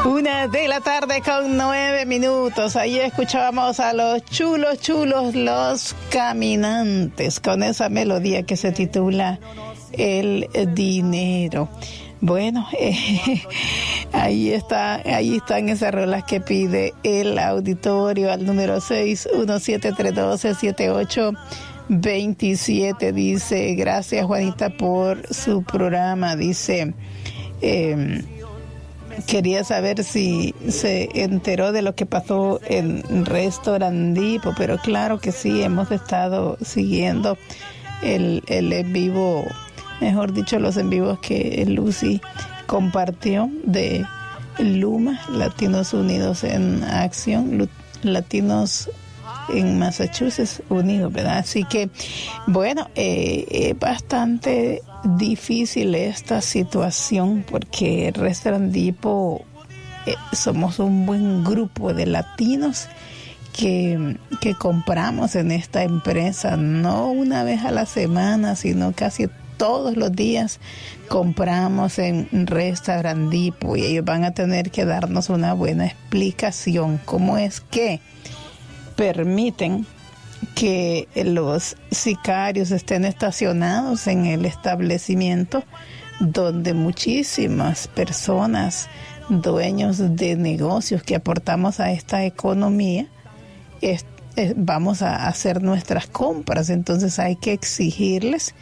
1:09. Ahí escuchábamos a los chulos, los Caminantes, con esa melodía que se titula El Dinero. Bueno, ahí están esas rolas que pide el auditorio al número 617-312-7827. Dice, gracias Juanita por su programa. Dice, quería saber si se enteró de lo que pasó en Restaurandipo, pero claro que sí, hemos estado siguiendo el en vivo, mejor dicho, los en vivos que Lucy compartió de Luma, Latinos Unidos en Acción, Latinos en Massachusetts Unidos, ¿verdad? Así que, bueno, es bastante difícil esta situación porque Restaurandipo somos un buen grupo de latinos que compramos en esta empresa, no una vez a la semana, sino casi todos los días compramos en Restaurandipo, y ellos van a tener que darnos una buena explicación cómo es que permiten que los sicarios estén estacionados en el establecimiento donde muchísimas personas, dueños de negocios que aportamos a esta economía, vamos a hacer nuestras compras. Entonces hay que exigirles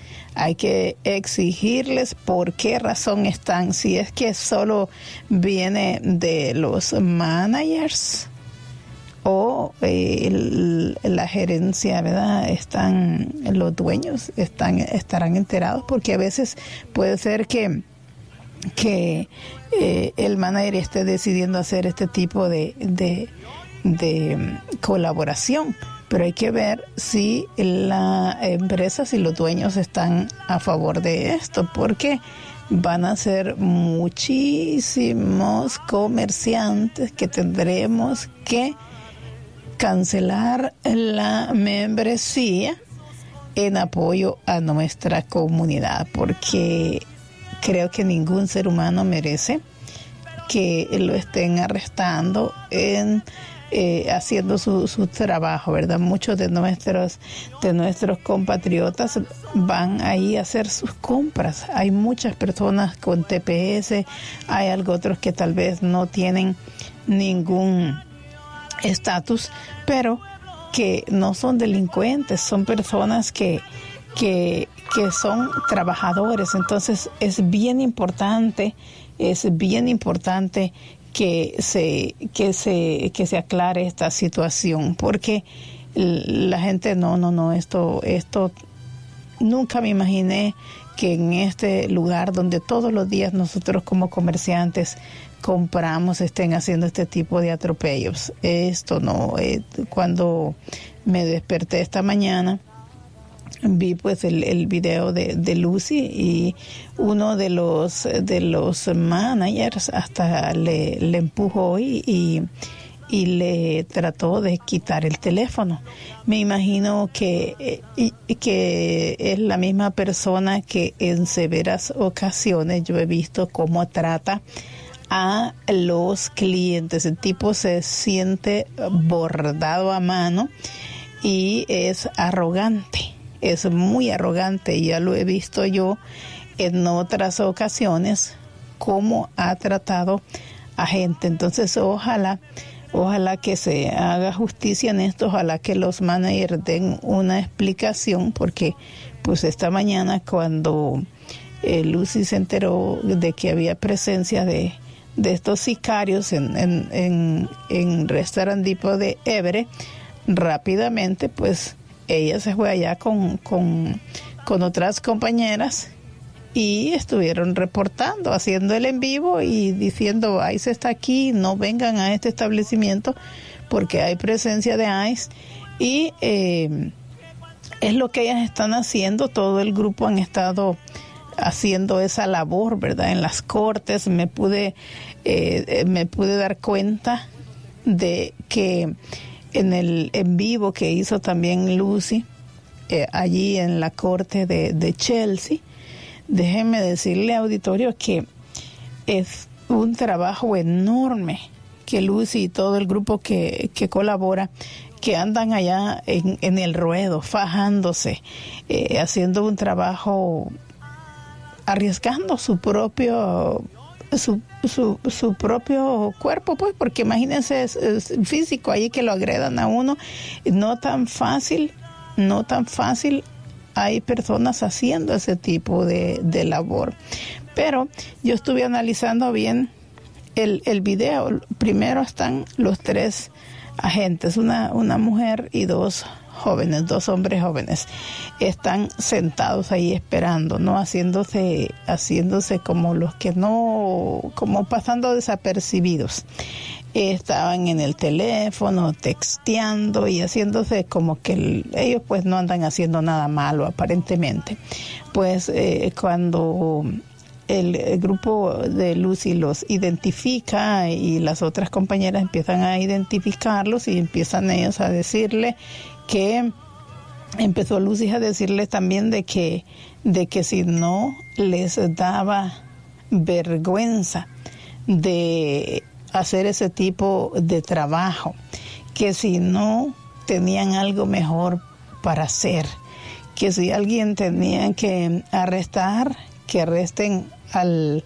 por qué razón están, si es que solo viene de los managers o la gerencia, ¿verdad? Los dueños estarán enterados, porque a veces puede ser que el manager esté decidiendo hacer este tipo de colaboración, pero hay que ver si la empresa, si los dueños están a favor de esto, porque van a ser muchísimos comerciantes que tendremos que cancelar la membresía en apoyo a nuestra comunidad, porque creo que ningún ser humano merece que lo estén arrestando haciendo su trabajo, ¿verdad? Muchos de nuestros compatriotas van ahí a hacer sus compras. Hay muchas personas con TPS, hay algo otros que tal vez no tienen ningún estatus, pero que no son delincuentes, son personas que son trabajadores. Entonces es bien importante que se aclare esta situación, porque la gente esto nunca me imaginé que en este lugar donde todos los días nosotros como comerciantes compramos estén haciendo este tipo de atropellos. Esto no, cuando me desperté esta mañana vi pues el video de Lucy, y uno de los managers hasta le empujó y le trató de quitar el teléfono. Me imagino que es la misma persona que en severas ocasiones yo he visto cómo trata a los clientes. El tipo se siente bordado a mano y es arrogante. Es muy arrogante, ya lo he visto yo en otras ocasiones, cómo ha tratado a gente. Entonces, ojalá que se haga justicia en esto, ojalá que los managers den una explicación, porque pues esta mañana cuando Lucy se enteró de que había presencia de estos sicarios en Restaurandipo de Everett, rápidamente pues ella se fue allá con otras compañeras y estuvieron reportando, haciendo el en vivo y diciendo: ICE está aquí, no vengan a este establecimiento porque hay presencia de ICE. Y es lo que ellas están haciendo. Todo el grupo han estado haciendo esa labor, ¿verdad? En las cortes me pude dar cuenta de que en el en vivo que hizo también Lucy allí en la corte de Chelsea, déjenme decirle, auditorio, que es un trabajo enorme que Lucy y todo el grupo que colabora, que andan allá en el ruedo, fajándose, haciendo un trabajo, arriesgando su propio cuerpo, pues, porque imagínense, es físico ahí que lo agredan a uno, no tan fácil. Hay personas haciendo ese tipo de labor. Pero yo estuve analizando bien el video. Primero están los 3 agentes, una mujer y 2 hombres jóvenes. Están sentados ahí esperando, ¿no? Haciéndose como los que no, como pasando desapercibidos. Estaban en el teléfono, texteando y haciéndose como que ellos pues no andan haciendo nada malo aparentemente. Pues cuando el grupo de Lucy los identifica y las otras compañeras empiezan a identificarlos y empiezan ellos a decirle que, empezó Lucy a decirle también de que si no les daba vergüenza de hacer ese tipo de trabajo, que si no tenían algo mejor para hacer, que si alguien tenía que arrestar, que arresten al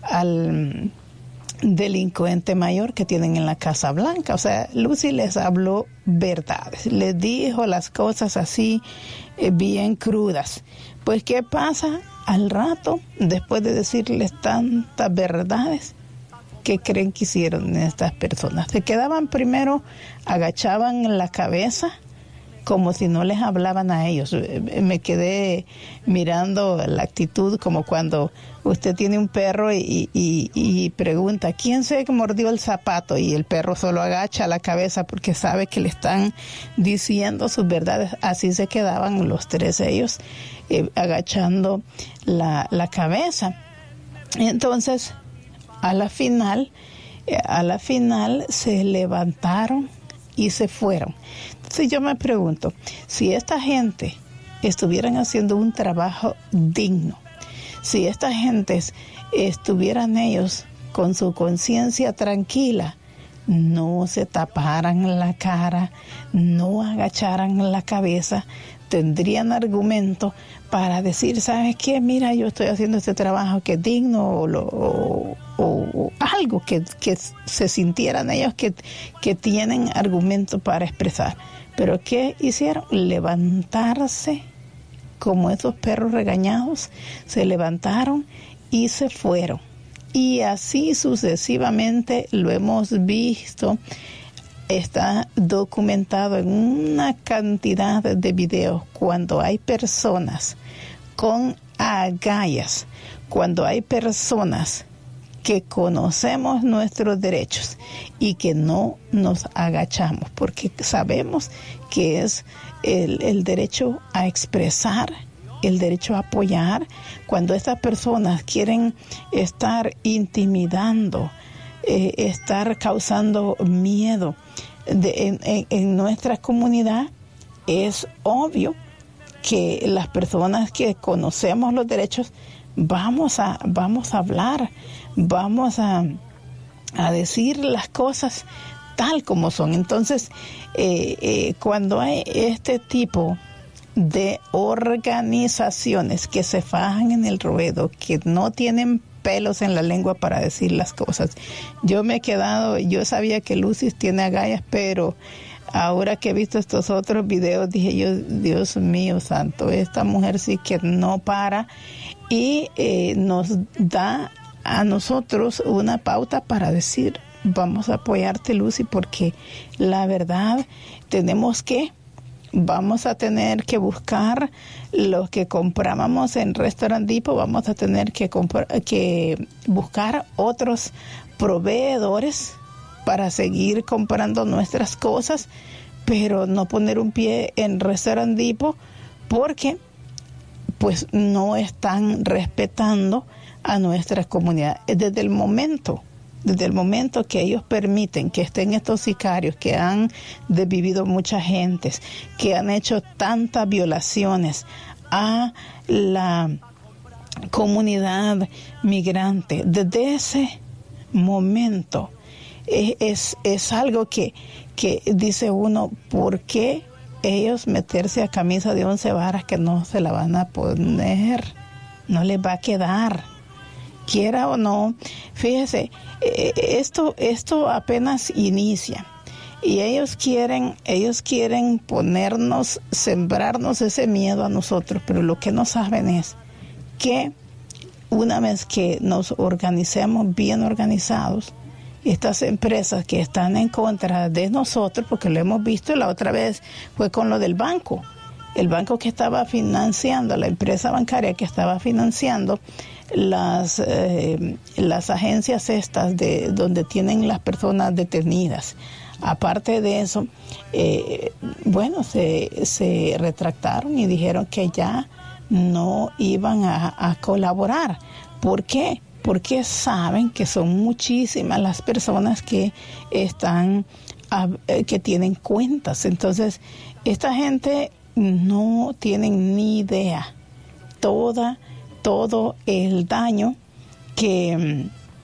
delincuente mayor que tienen en la Casa Blanca. O sea, Lucy les habló verdades, les dijo las cosas así bien crudas. Pues, ¿qué pasa? Al rato, después de decirles tantas verdades, ¿qué creen que hicieron estas personas? Se quedaban primero, agachaban la cabeza, como si no les hablaban a ellos. Me quedé mirando la actitud como cuando usted tiene un perro y pregunta, ¿quién se mordió el zapato? Y el perro solo agacha la cabeza porque sabe que le están diciendo sus verdades. Así se quedaban los 3 ellos, agachando la cabeza. Entonces, a la final se levantaron y se fueron. Entonces yo me pregunto, si esta gente estuvieran haciendo un trabajo digno, si estas gentes estuvieran ellos con su conciencia tranquila, no se taparan la cara, no agacharan la cabeza, tendrían argumento para decir, ¿sabes qué? Mira, yo estoy haciendo este trabajo que es digno, o algo que se sintieran ellos que tienen argumento para expresar. Pero ¿qué hicieron? Levantarse como esos perros regañados, se levantaron y se fueron. Y así sucesivamente lo hemos visto. Está documentado en una cantidad de videos cuando hay personas con agallas, cuando hay personas que conocemos nuestros derechos y que no nos agachamos, porque sabemos que es el derecho a expresar, el derecho a apoyar. Cuando estas personas quieren estar intimidando, estar causando miedo en nuestra comunidad, es obvio que las personas que conocemos los derechos vamos a hablar, vamos a decir las cosas tal como son. Entonces, cuando hay este tipo de organizaciones que se fajan en el ruedo, que no tienen pelos en la lengua para decir las cosas, yo sabía que Lucy tiene agallas, pero ahora que he visto estos otros videos, dije yo, Dios mío santo, esta mujer sí que no para, y nos da a nosotros una pauta para decir, vamos a apoyarte, Lucy, porque la verdad vamos a tener que buscar lo que comprábamos en Restaurant Depot, vamos a tener que buscar otros proveedores para seguir comprando nuestras cosas, pero no poner un pie en Restaurant Depot porque pues no están respetando a nuestra comunidad. Desde el momento que ellos permiten que estén estos sicarios, que han desvivido mucha gente, que han hecho tantas violaciones a la comunidad migrante, desde ese momento. Es algo que dice uno, ¿por qué ellos meterse a camisa de 11 varas que no se la van a poner? No les va a quedar, quiera o no. Fíjese, esto apenas inicia. Y ellos quieren sembrarnos ese miedo a nosotros, pero lo que no saben es que una vez que nos organicemos bien organizados, estas empresas que están en contra de nosotros, porque lo hemos visto la otra vez, fue con lo del banco. El banco que estaba financiando, la empresa bancaria que estaba financiando las agencias estas de donde tienen las personas detenidas. Aparte de eso, se retractaron y dijeron que ya no iban a colaborar. ¿Por qué? Porque saben que son muchísimas las personas que que tienen cuentas. Entonces, esta gente no tienen ni idea todo el daño que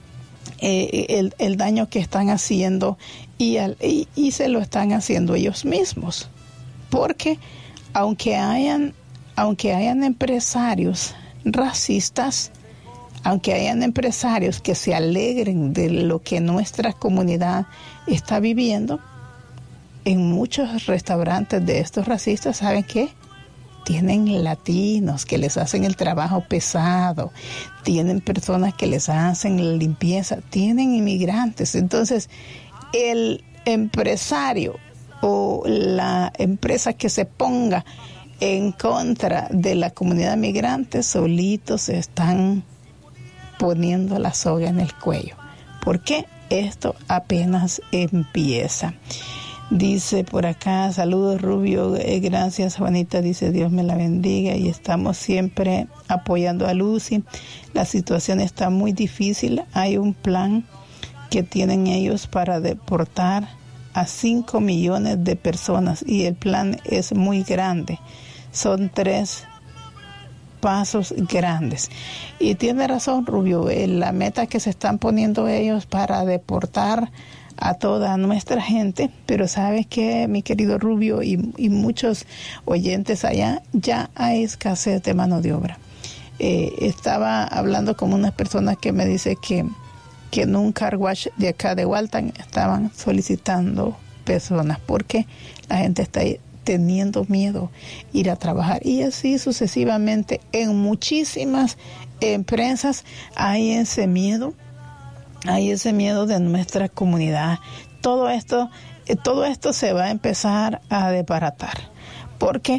el daño que están haciendo y se lo están haciendo ellos mismos, porque aunque hayan empresarios racistas, aunque hayan empresarios que se alegren de lo que nuestra comunidad está viviendo, en muchos restaurantes de estos racistas, ¿saben qué? Tienen latinos que les hacen el trabajo pesado, tienen personas que les hacen la limpieza, tienen inmigrantes. Entonces, el empresario o la empresa que se ponga en contra de la comunidad migrante, solitos se están poniendo la soga en el cuello. ¿Por qué? Esto apenas empieza. Dice por acá, saludos Rubio, gracias Juanita, dice Dios me la bendiga y estamos siempre apoyando a Lucy. La situación está muy difícil, hay un plan que tienen ellos para deportar a 5 millones de personas y el plan es muy grande, son 3 pasos grandes. Y tiene razón Rubio, la meta que se están poniendo ellos para deportar a toda nuestra gente, pero sabes que mi querido Rubio y muchos oyentes allá, ya hay escasez de mano de obra. Estaba hablando con unas personas que me dice que en un car wash de acá de Walton estaban solicitando personas porque la gente está teniendo miedo ir a trabajar y así sucesivamente en muchísimas empresas hay ese miedo de nuestra comunidad. Todo esto se va a empezar a desbaratar porque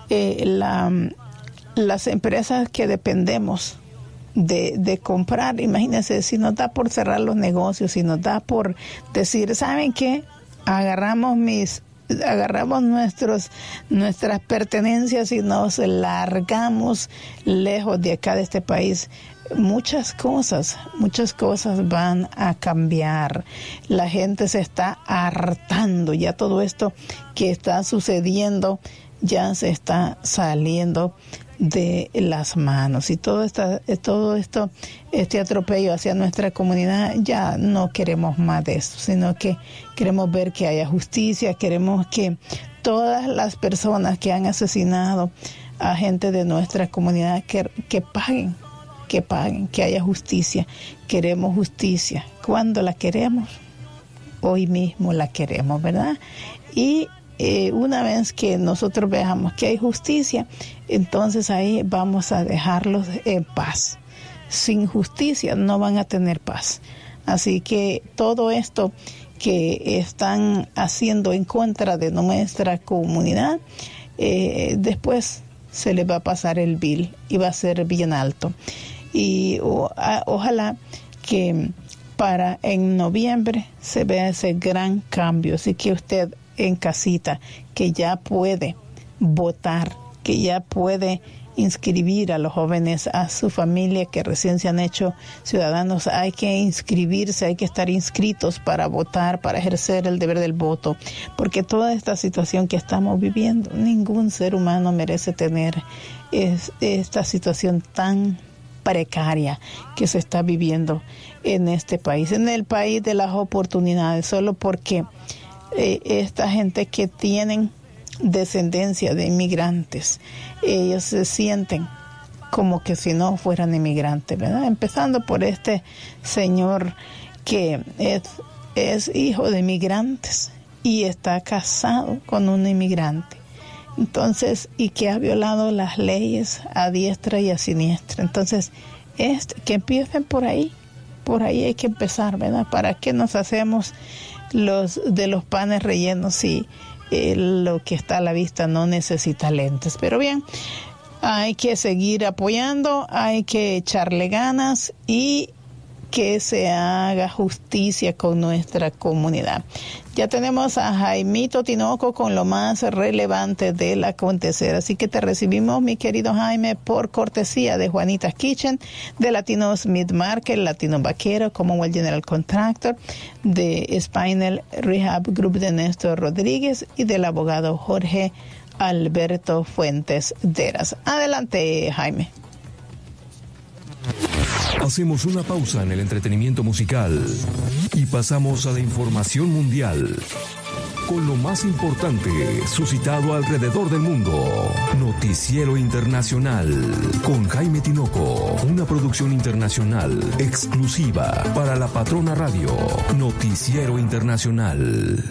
las empresas que dependemos de comprar, imagínense, si nos da por cerrar los negocios, si nos da por decir, ¿saben qué? Agarramos nuestras pertenencias y nos largamos lejos de acá de este país. Muchas cosas van a cambiar. La gente se está hartando. Ya todo esto que está sucediendo ya se está saliendo de las manos. Y todo esto, este atropello hacia nuestra comunidad, ya no queremos más de esto, sino que queremos ver que haya justicia, queremos que todas las personas que han asesinado a gente de nuestra comunidad que paguen, que haya justicia. Queremos justicia. ¿Cuándo la queremos? Hoy mismo la queremos, ¿verdad? Y una vez que nosotros veamos que hay justicia, entonces ahí vamos a dejarlos en paz. Sin justicia no van a tener paz. Así que todo esto que están haciendo en contra de nuestra comunidad, después se les va a pasar el bill y va a ser bien alto. Y ojalá que para en noviembre se vea ese gran cambio. Así que usted en casita, que ya puede votar, que ya puede inscribir a los jóvenes, a su familia que recién se han hecho ciudadanos, hay que inscribirse, hay que estar inscritos para votar, para ejercer el deber del voto, porque toda esta situación que estamos viviendo, ningún ser humano merece tener esta situación tan precaria que se está viviendo en este país, en el país de las oportunidades, solo porque esta gente que tienen descendencia de inmigrantes, ellos se sienten como que si no fueran inmigrantes, ¿verdad? Empezando por este señor que es hijo de inmigrantes y está casado con un inmigrante. Entonces, y que ha violado las leyes a diestra y a siniestra. Entonces, que empiecen por ahí hay que empezar, ¿verdad? ¿Para qué nos hacemos los panes rellenos si lo que está a la vista no necesita lentes? Pero bien, hay que seguir apoyando, hay que echarle ganas y que se haga justicia con nuestra comunidad. Ya tenemos a Jaimito Tinoco con lo más relevante del acontecer. Así que te recibimos, mi querido Jaime, por cortesía de Juanita's Kitchen, de Latinos Meat Market, Latino Vaquero, Commonwealth General Contractor, de Spinal Rehab Group de Néstor Rodríguez y del abogado Jorge Alberto Fuentes Deras. Adelante, Jaime. Hacemos una pausa en el entretenimiento musical y pasamos a la información mundial con lo más importante suscitado alrededor del mundo. Noticiero Internacional con Jaime Tinoco, una producción internacional exclusiva para La Patrona Radio. Noticiero Internacional.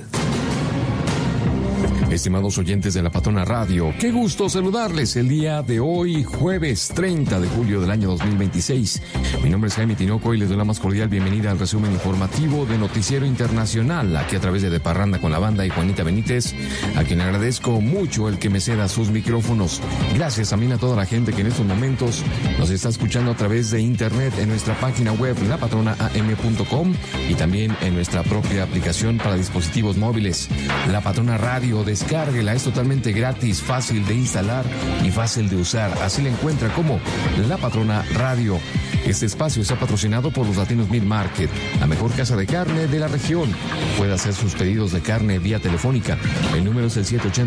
Estimados oyentes de La Patrona Radio, qué gusto saludarles el día de hoy, jueves 30 de julio del año 2026. Mi nombre es Jaime Tinoco y les doy la más cordial bienvenida al resumen informativo de Noticiero Internacional, aquí a través de Parranda con la Banda y Juanita Benítez, a quien agradezco mucho el que me ceda sus micrófonos. Gracias también a toda la gente que en estos momentos nos está escuchando a través de internet en nuestra página web lapatronaam.com y también en nuestra propia aplicación para dispositivos móviles, La Patrona Radio. Descárguela, es totalmente gratis, fácil de instalar y fácil de usar. Así la encuentra como La Patrona Radio. Este espacio está patrocinado por los Latinos Meat Market, la mejor casa de carne de la región. Puede hacer sus pedidos de carne vía telefónica. El número es el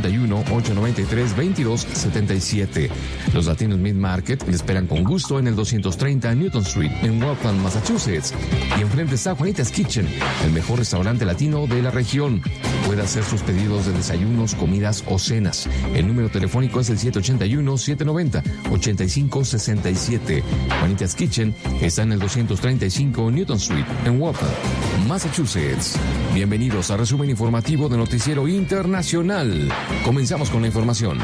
781-893-2277. Los Latinos Meat Market le esperan con gusto en el 230 Newton Street, en Waltham, Massachusetts. Y enfrente está Juanita's Kitchen, el mejor restaurante latino de la región. Puede hacer sus pedidos de desayunos, comidas o cenas. El número telefónico es el 781-790-8567. Juanita's Kitchen está en el 235 Newton Street, en Waltham, Massachusetts. Bienvenidos al resumen informativo de Noticiero Internacional. Comenzamos con la información.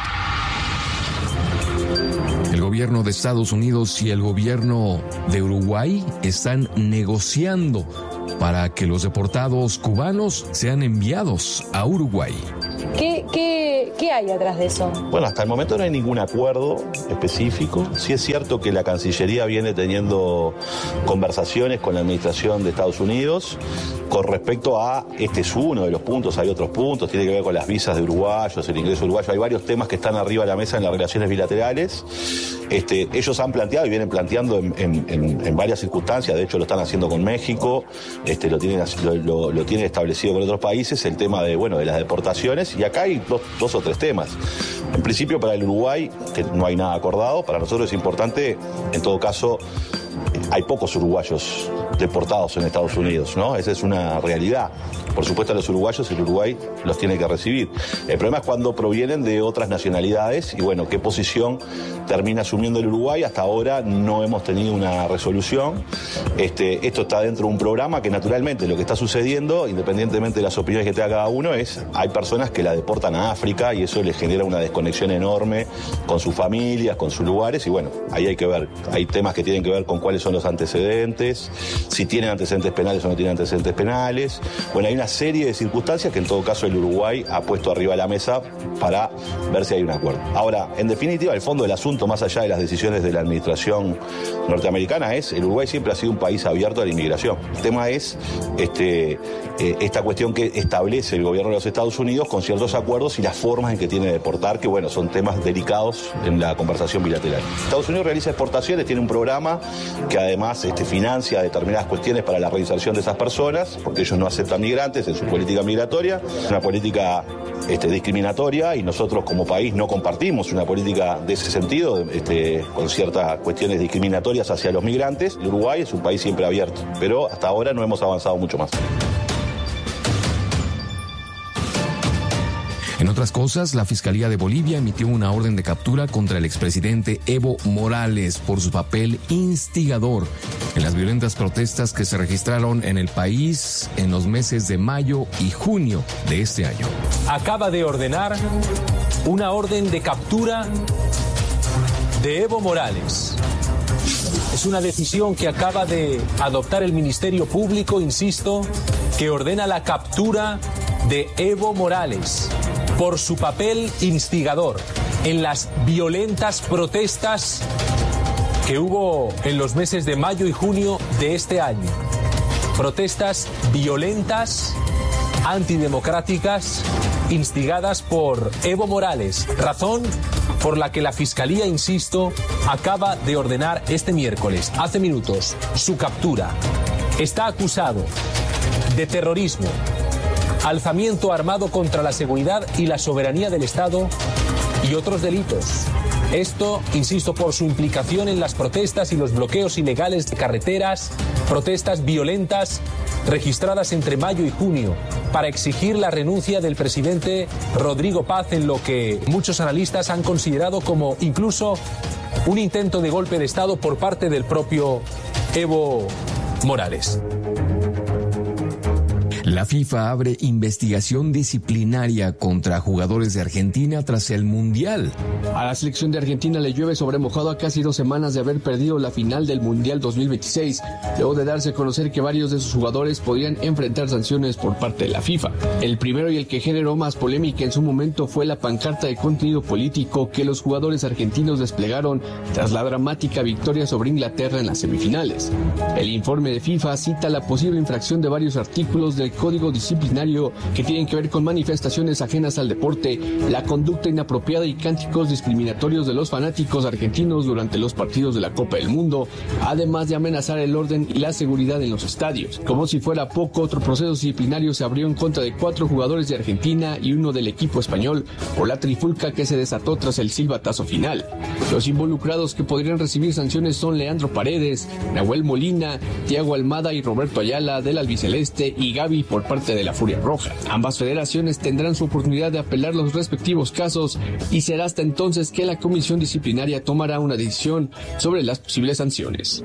El gobierno de Estados Unidos y el gobierno de Uruguay están negociando para que los deportados cubanos sean enviados a Uruguay. ¿Qué hay atrás de eso? Bueno, hasta el momento no hay ningún acuerdo específico. Sí es cierto que la Cancillería viene teniendo conversaciones con la administración de Estados Unidos con respecto a, este es uno de los puntos, hay otros puntos, tiene que ver con las visas de uruguayos, el ingreso uruguayo, hay varios temas que están arriba de la mesa en las relaciones bilaterales. Ellos han planteado y vienen planteando en varias circunstancias, de hecho lo están haciendo con México, lo tienen establecido con otros países, el tema de las deportaciones, y acá hay dos o tres temas. En principio, para el Uruguay, que no hay nada acordado, para nosotros es importante, en todo caso, hay pocos uruguayos deportados en Estados Unidos, ¿no? Esa es una realidad. Por supuesto, a los uruguayos el Uruguay los tiene que recibir. El problema es cuando provienen de otras nacionalidades y, qué posición termina asumiendo el Uruguay. Hasta ahora no hemos tenido una resolución. Esto está dentro de un programa que, naturalmente, lo que está sucediendo, independientemente de las opiniones que tenga cada uno, hay personas que la deportan a África y eso les genera una desconexión enorme con sus familias, con sus lugares y, ahí hay que ver. Hay temas que tienen que ver con cuáles son los antecedentes, si tienen antecedentes penales o no tienen antecedentes penales. Hay una serie de circunstancias que en todo caso el Uruguay ha puesto arriba de la mesa para ver si hay un acuerdo. Ahora, en definitiva, el fondo del asunto, más allá de las decisiones de la administración norteamericana, el Uruguay siempre ha sido un país abierto a la inmigración. El tema es esta cuestión que establece el gobierno de los Estados Unidos con ciertos acuerdos y las formas en que tiene de deportar, que son temas delicados en la conversación bilateral. Estados Unidos realiza exportaciones, tiene un programa que además financia determinadas cuestiones para la reinserción de esas personas, porque ellos no aceptan migrantes en su política migratoria, una política discriminatoria, y nosotros como país no compartimos una política de ese sentido, con ciertas cuestiones discriminatorias hacia los migrantes. Uruguay es un país siempre abierto, pero hasta ahora no hemos avanzado mucho más. En otras cosas, la Fiscalía de Bolivia emitió una orden de captura contra el expresidente Evo Morales por su papel instigador en las violentas protestas que se registraron en el país en los meses de mayo y junio de este año. Acaba de ordenar una orden de captura de Evo Morales. Es una decisión que acaba de adoptar el Ministerio Público, insisto, que ordena la captura de Evo Morales por su papel instigador en las violentas protestas que hubo en los meses de mayo y junio de este año. Protestas violentas, antidemocráticas, instigadas por Evo Morales, razón por la que la Fiscalía, insisto, acaba de ordenar este miércoles, hace minutos, su captura. Está acusado de terrorismo, alzamiento armado contra la seguridad y la soberanía del Estado y otros delitos. Esto, insisto, por su implicación en las protestas y los bloqueos ilegales de carreteras, protestas violentas registradas entre mayo y junio para exigir la renuncia del presidente Rodrigo Paz en lo que muchos analistas han considerado como incluso un intento de golpe de Estado por parte del propio Evo Morales. La FIFA abre investigación disciplinaria contra jugadores de Argentina tras el Mundial. A la selección de Argentina le llueve sobre mojado a casi 2 semanas de haber perdido la final del Mundial 2026, luego de darse a conocer que varios de sus jugadores podrían enfrentar sanciones por parte de la FIFA. El primero y el que generó más polémica en su momento fue la pancarta de contenido político que los jugadores argentinos desplegaron tras la dramática victoria sobre Inglaterra en las semifinales. El informe de FIFA cita la posible infracción de varios artículos del código disciplinario que tienen que ver con manifestaciones ajenas al deporte, la conducta inapropiada y cánticos discriminatorios de los fanáticos argentinos durante los partidos de la Copa del Mundo, además de amenazar el orden y la seguridad en los estadios. Como si fuera poco, otro proceso disciplinario se abrió en contra de 4 jugadores de Argentina y uno del equipo español por la trifulca que se desató tras el silbatazo final. Los involucrados que podrían recibir sanciones son Leandro Paredes, Nahuel Molina, Thiago Almada y Roberto Ayala del albiceleste y Gaby por parte de la Furia Roja. Ambas federaciones tendrán su oportunidad de apelar los respectivos casos y será hasta entonces que la comisión disciplinaria tomará una decisión sobre las posibles sanciones.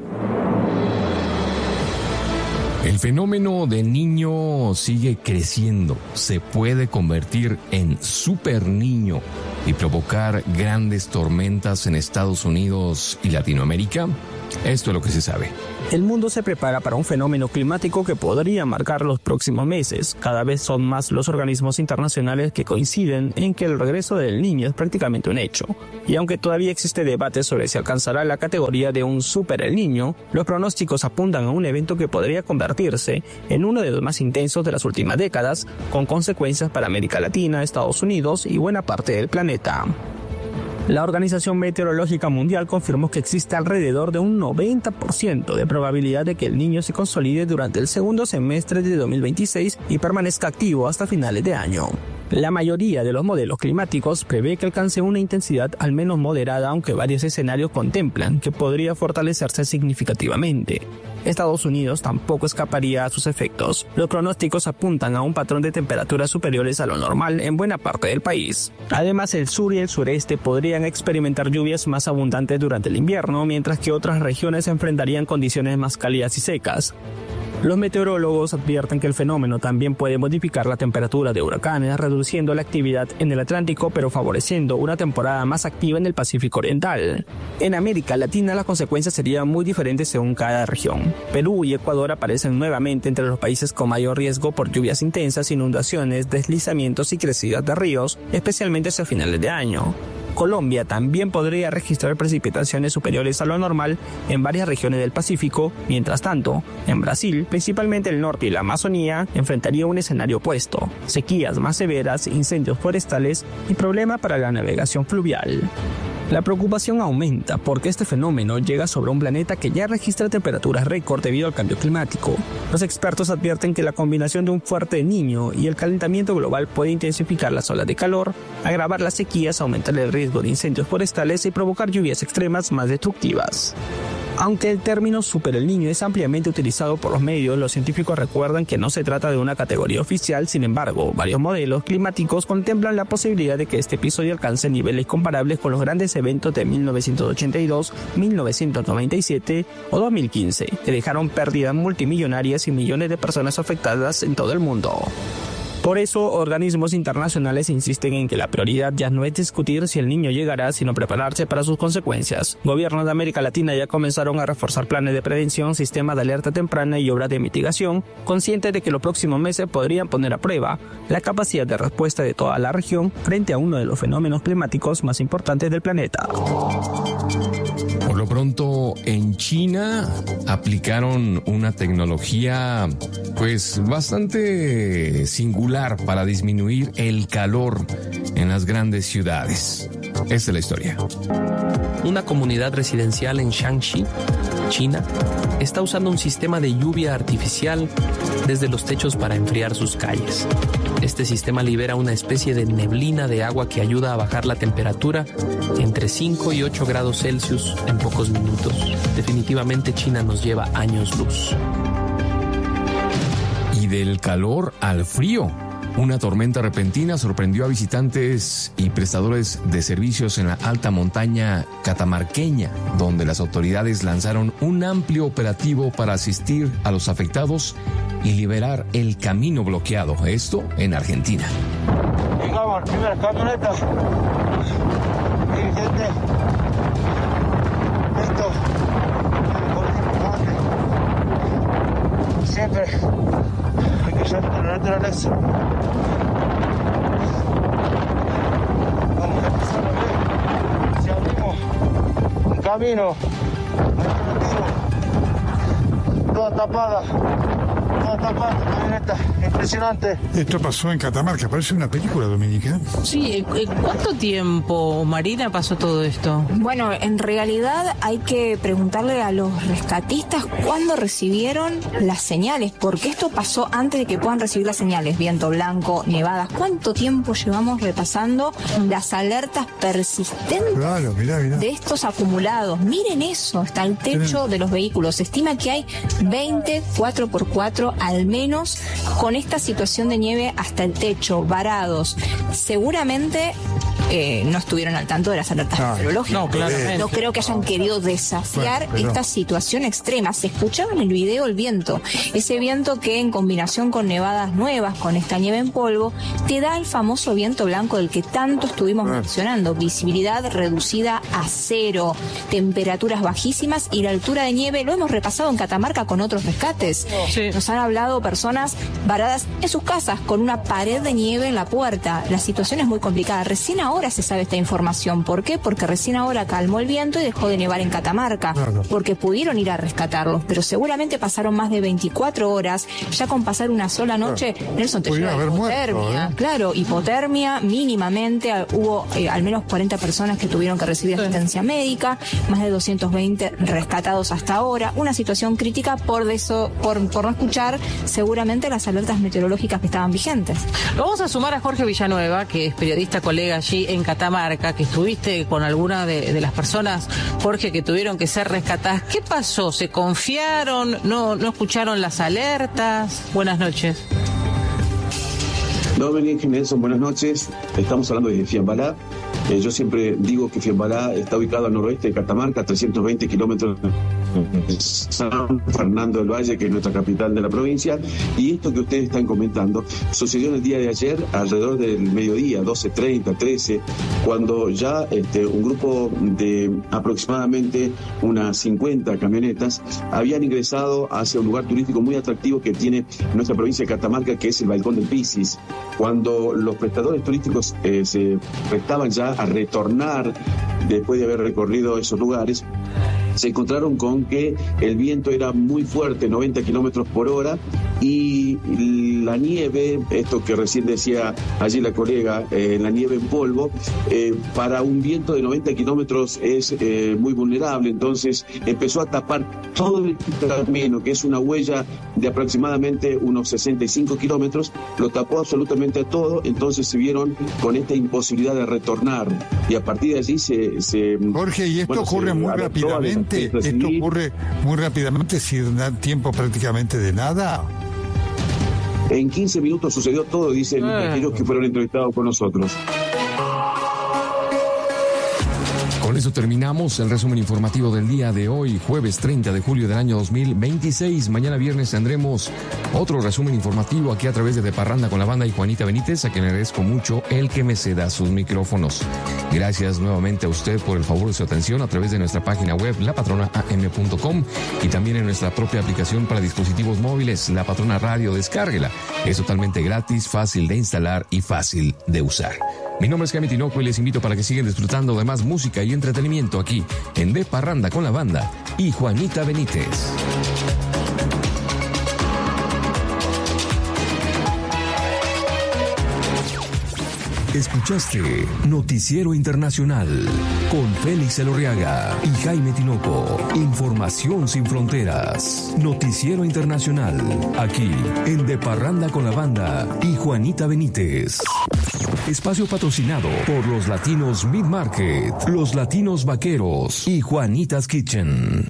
El fenómeno de niño sigue creciendo. Se puede convertir en super niño y provocar grandes tormentas en Estados Unidos y Latinoamérica. Esto es lo que se sabe. El mundo se prepara para un fenómeno climático que podría marcar los próximos meses. Cada vez son más los organismos internacionales que coinciden en que el regreso del Niño es prácticamente un hecho. Y aunque todavía existe debate sobre si alcanzará la categoría de un super El Niño, los pronósticos apuntan a un evento que podría convertirse en uno de los más intensos de las últimas décadas, con consecuencias para América Latina, Estados Unidos y buena parte del planeta. La Organización Meteorológica Mundial confirmó que existe alrededor de un 90% de probabilidad de que el Niño se consolide durante el segundo semestre de 2026 y permanezca activo hasta finales de año. La mayoría de los modelos climáticos prevé que alcance una intensidad al menos moderada, aunque varios escenarios contemplan que podría fortalecerse significativamente. Estados Unidos tampoco escaparía a sus efectos. Los pronósticos apuntan a un patrón de temperaturas superiores a lo normal en buena parte del país. Además, el sur y el sureste podrían experimentar lluvias más abundantes durante el invierno, mientras que otras regiones enfrentarían condiciones más cálidas y secas. Los meteorólogos advierten que el fenómeno también puede modificar la temperatura de huracanes, reduciendo la actividad en el Atlántico, pero favoreciendo una temporada más activa en el Pacífico Oriental. En América Latina, las consecuencias serían muy diferentes según cada región. Perú y Ecuador aparecen nuevamente entre los países con mayor riesgo por lluvias intensas, inundaciones, deslizamientos y crecidas de ríos, especialmente hacia finales de año. Colombia también podría registrar precipitaciones superiores a lo normal en varias regiones del Pacífico. Mientras tanto, en Brasil, principalmente el norte y la Amazonía, enfrentaría un escenario opuesto: sequías más severas, incendios forestales y problemas para la navegación fluvial. La preocupación aumenta porque este fenómeno llega sobre un planeta que ya registra temperaturas récord debido al cambio climático. Los expertos advierten que la combinación de un fuerte El Niño y el calentamiento global puede intensificar las olas de calor, agravar las sequías, aumentar el riesgo de incendios forestales y provocar lluvias extremas más destructivas. Aunque el término Super El Niño es ampliamente utilizado por los medios, los científicos recuerdan que no se trata de una categoría oficial. Sin embargo, varios modelos climáticos contemplan la posibilidad de que este episodio alcance niveles comparables con los grandes eventos de 1982, 1997 o 2015, que dejaron pérdidas multimillonarias y millones de personas afectadas en todo el mundo. Por eso, organismos internacionales insisten en que la prioridad ya no es discutir si el niño llegará, sino prepararse para sus consecuencias. Gobiernos de América Latina ya comenzaron a reforzar planes de prevención, sistemas de alerta temprana y obras de mitigación, conscientes de que los próximos meses podrían poner a prueba la capacidad de respuesta de toda la región frente a uno de los fenómenos climáticos más importantes del planeta. Por lo pronto, en China aplicaron una tecnología pues bastante singular para disminuir el calor en las grandes ciudades. Esta es la historia. Una comunidad residencial en Shaanxi, China, está usando un sistema de lluvia artificial desde los techos para enfriar sus calles. Este sistema libera una especie de neblina de agua que ayuda a bajar la temperatura entre 5 y 8 grados Celsius en pocos minutos. Definitivamente China nos lleva años luz. Y del calor al frío. Una tormenta repentina sorprendió a visitantes y prestadores de servicios en la alta montaña catamarqueña, donde las autoridades lanzaron un amplio operativo para asistir a los afectados y liberar el camino bloqueado. Esto en Argentina. Llegamos, primera camioneta. Gente. Esto. Siempre hay que llevar con la naturaleza. Vamos a empezar a ver si abrimos un camino alternativo. Toda tapada, camioneta, impresionante. Esto pasó en Catamarca, parece una película dominicana. Sí, ¿cuánto tiempo, Marina, pasó todo esto? Bueno, en realidad hay que preguntarle a los rescatistas cuándo recibieron las señales, porque esto pasó antes de que puedan recibir las señales, viento blanco, nevadas. ¿Cuánto tiempo llevamos repasando las alertas persistentes de estos acumulados? Miren eso, hasta el techo de los vehículos. Se estima que hay 20 4x4 al menos con esta situación de nieve hasta el techo, varados. Seguramente no estuvieron al tanto de las alertas meteorológicas. No creo que hayan querido desafiar esta situación extrema. Se escuchaba en el video el viento, ese viento que en combinación con nevadas nuevas, con esta nieve en polvo, te da el famoso viento blanco del que tanto estuvimos mencionando. Visibilidad reducida a 0, temperaturas bajísimas y la altura de nieve. Lo hemos repasado en Catamarca con otros rescates. Nos han hablado personas varadas en sus casas con una pared de nieve en la puerta. La situación es muy complicada. Recién ahora se sabe esta información. ¿Por qué? Porque recién ahora calmó el viento y dejó de nevar en Catamarca. Porque pudieron ir a rescatarlos, pero seguramente pasaron más de 24 horas. Ya con pasar una sola noche, Nelson, te lleva hipotermia. Claro, hipotermia mínimamente. Hubo al menos 40 personas que tuvieron que recibir asistencia médica, más de 220 rescatados hasta ahora. Una situación crítica por no escuchar seguramente las alertas meteorológicas que estaban vigentes. Lo vamos a sumar a Jorge Villanueva, que es periodista colega allí en Catamarca, que estuviste con alguna de las personas, Jorge, que tuvieron que ser rescatadas. ¿Qué pasó? ¿Se confiaron? ¿No escucharon las alertas? Buenas noches. Dominic, Nelson, buenas noches. Estamos hablando de Fiambalá. Yo siempre digo que Fiambalá está ubicado al noroeste de Catamarca, a 320 kilómetros de San Fernando del Valle, que es nuestra capital de la provincia. Y esto que ustedes están comentando sucedió en el día de ayer, alrededor del mediodía, 12:30, 13, cuando ya un grupo de aproximadamente unas 50 camionetas habían ingresado hacia un lugar turístico muy atractivo que tiene nuestra provincia de Catamarca, que es el Balcón del Pisis. Cuando los prestadores turísticos se prestaban ya a retornar después de haber recorrido esos lugares, se encontraron con que el viento era muy fuerte, 90 kilómetros por hora, y la nieve, esto que recién decía allí la colega, la nieve en polvo, para un viento de 90 kilómetros es muy vulnerable, entonces empezó a tapar todo el camino, que es una huella de aproximadamente unos 65 kilómetros, lo tapó absolutamente todo, entonces se vieron con esta imposibilidad de retornar, y a partir de allí se Jorge, y esto ocurre muy rápidamente, sin dar tiempo prácticamente de nada. En 15 minutos sucedió todo, dicen aquellos que fueron entrevistados con nosotros. Con eso terminamos el resumen informativo del día de hoy, jueves 30 de julio del año 2026. Mañana viernes tendremos otro resumen informativo aquí a través de Parranda con la Banda y Juanita Benítez, a quien agradezco mucho el que me ceda sus micrófonos. Gracias nuevamente a usted por el favor de su atención a través de nuestra página web, lapatronaam.com, y también en nuestra propia aplicación para dispositivos móviles, La Patrona Radio. Descárguela. Es totalmente gratis, fácil de instalar y fácil de usar. Mi nombre es Jaime Tinoco y les invito para que sigan disfrutando de más música y entretenimiento aquí en De Parranda con la Banda y Juanita Benítez. Escuchaste Noticiero Internacional con Félix Elorriaga y Jaime Tinoco. Información sin fronteras. Noticiero Internacional, aquí en De Parranda con la Banda y Juanita Benítez. Espacio patrocinado por los Latinos Meat Market, los Latinos Vaqueros y Juanita's Kitchen.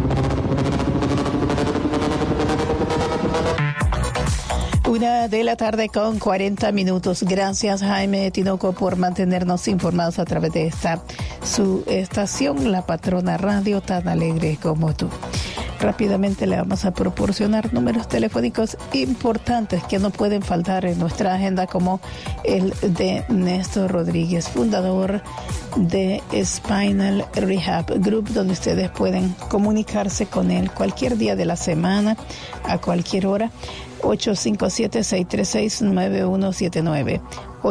1:40 p.m. Gracias, Jaime Tinoco, por mantenernos informados a través de esta su estación, La Patrona Radio, tan alegre como tú. Rápidamente le vamos a proporcionar números telefónicos importantes que no pueden faltar en nuestra agenda, como el de Néstor Rodríguez, fundador de Spinal Rehab Group, donde ustedes pueden comunicarse con él cualquier día de la semana, a cualquier hora. 857-636-9179,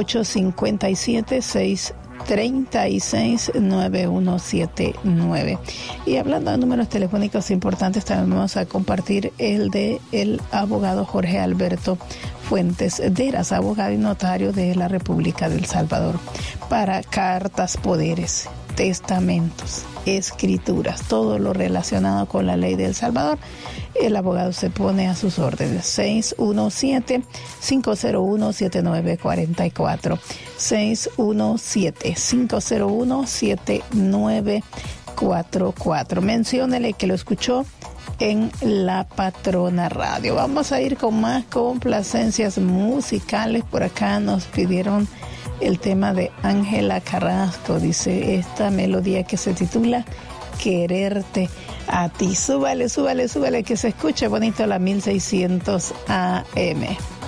857-636-9179. Y hablando de números telefónicos importantes, también vamos a compartir el de el abogado Jorge Alberto Fuentes Deras, abogado y notario de la República del Salvador, para cartas, poderes, testamentos, escrituras, todo lo relacionado con la ley de El Salvador. El abogado se pone a sus órdenes. 617-501-7944, 617-501-7944. Menciónele que lo escuchó en La Patrona Radio. Vamos a ir con más complacencias musicales. Por acá nos pidieron el tema de Ángela Carrasco, dice esta melodía que se titula Quererte a ti. Súbale, súbale, súbale, que se escuche bonito la 1600 AM.